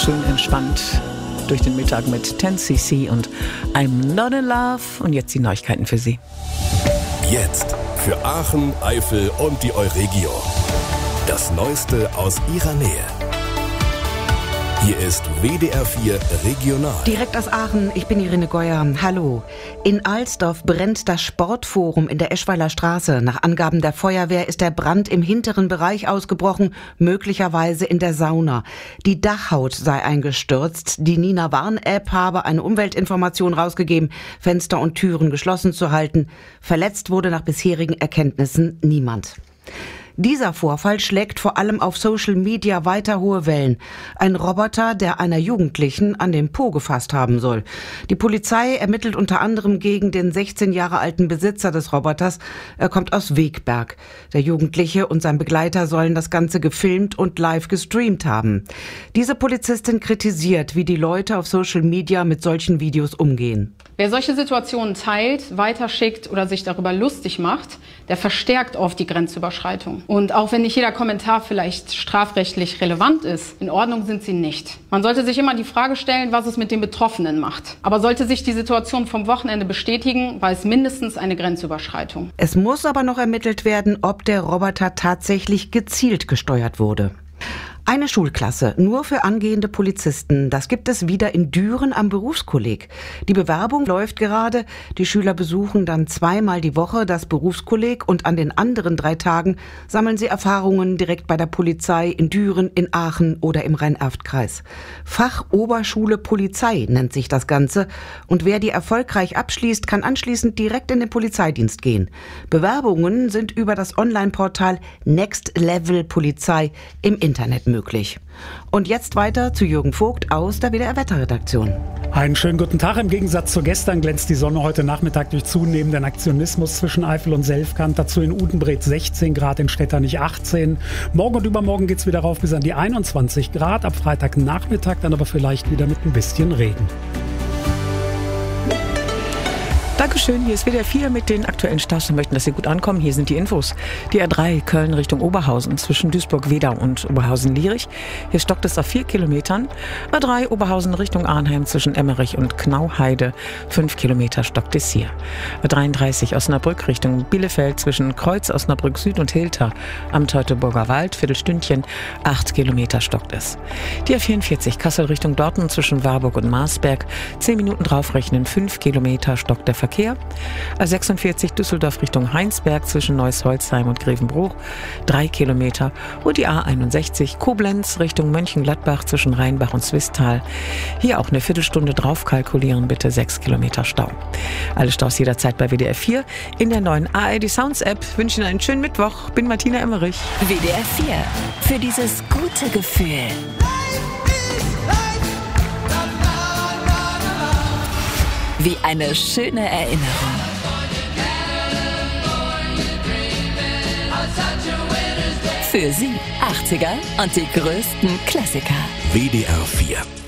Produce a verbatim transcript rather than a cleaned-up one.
schön entspannt durch den Mittag mit ten C C und I'm Not in Love. Und jetzt die Neuigkeiten für Sie. Jetzt für Aachen, Eifel und die Euregio. Das Neueste aus ihrer Nähe. Hier ist W D R vier Regional. Direkt aus Aachen, ich bin Irene Geuer. Hallo. In Alsdorf brennt das Sportforum in der Eschweiler Straße. Nach Angaben der Feuerwehr ist der Brand im hinteren Bereich ausgebrochen, möglicherweise in der Sauna. Die Dachhaut sei eingestürzt. Die Nina Warn-App habe eine Umweltinformation rausgegeben, Fenster und Türen geschlossen zu halten. Verletzt wurde nach bisherigen Erkenntnissen niemand. Dieser Vorfall schlägt vor allem auf Social Media weiter hohe Wellen. Ein Roboter, der einer Jugendlichen an den Po gefasst haben soll. Die Polizei ermittelt unter anderem gegen den sechzehn Jahre alten Besitzer des Roboters. Er kommt aus Wegberg. Der Jugendliche und sein Begleiter sollen das Ganze gefilmt und live gestreamt haben. Diese Polizistin kritisiert, wie die Leute auf Social Media mit solchen Videos umgehen. Wer solche Situationen teilt, weiterschickt oder sich darüber lustig macht, der verstärkt oft die Grenzüberschreitung. Und auch wenn nicht jeder Kommentar vielleicht strafrechtlich relevant ist, in Ordnung sind sie nicht. Man sollte sich immer die Frage stellen, was es mit den Betroffenen macht. Aber sollte sich die Situation vom Wochenende bestätigen, war es mindestens eine Grenzüberschreitung. Es muss aber noch ermittelt werden, ob der Roboter tatsächlich gezielt gesteuert wurde. Eine Schulklasse, nur für angehende Polizisten. Das gibt es wieder in Düren am Berufskolleg. Die Bewerbung läuft gerade. Die Schüler besuchen dann zweimal die Woche das Berufskolleg und an den anderen drei Tagen sammeln sie Erfahrungen direkt bei der Polizei in Düren, in Aachen oder im Rhein-Erft-Kreis. Fachoberschule Polizei nennt sich das Ganze. Und wer die erfolgreich abschließt, kann anschließend direkt in den Polizeidienst gehen. Bewerbungen sind über das Online-Portal Next Level Polizei im Internet möglich. Und jetzt weiter zu Jürgen Vogt aus der W D R-Wetterredaktion. Einen schönen guten Tag. Im Gegensatz zu gestern glänzt die Sonne heute Nachmittag durch zunehmenden Aktionismus zwischen Eifel und Selfkant. Dazu in Udenbret sechzehn Grad, in Stetternich achtzehn. Morgen und übermorgen geht es wieder rauf bis an die einundzwanzig Grad. Ab Freitagnachmittag dann aber vielleicht wieder mit ein bisschen Regen. Dankeschön, hier ist W D R vier mit den aktuellen Starts. Wir möchten, dass Sie gut ankommen. Hier sind die Infos. Die R drei Köln Richtung Oberhausen zwischen Duisburg-Wedau und Oberhausen-Lierich. Hier stockt es auf vier Kilometern. R drei Oberhausen Richtung Arnheim zwischen Emmerich und Knauheide. fünf Kilometer stockt es hier. R dreiunddreißig Osnabrück Richtung Bielefeld zwischen Kreuz Osnabrück Süd und Hilter am Teutoburger Wald. Viertelsstündchen. acht Kilometer stockt es. Die R vierundvierzig Kassel Richtung Dortmund zwischen Warburg und Marsberg. zehn Minuten draufrechnen. fünf Kilometer stockt der Verkehr. A sechsundvierzig Düsseldorf Richtung Heinsberg zwischen Neuss-Holzheim und Grevenbruch, drei Kilometer. Und die A einundsechzig Koblenz Richtung Mönchengladbach zwischen Rheinbach und Swisttal. Hier auch eine Viertelstunde drauf kalkulieren, bitte sechs Kilometer Stau. Alle Staus jederzeit bei W D R vier in der neuen A R D Sounds App. Wünsche Ihnen einen schönen Mittwoch. Bin Martina Emmerich. W D R vier. Für dieses gute Gefühl. Wie eine schöne Erinnerung. Für Sie achtziger und die größten Klassiker. W D R vier.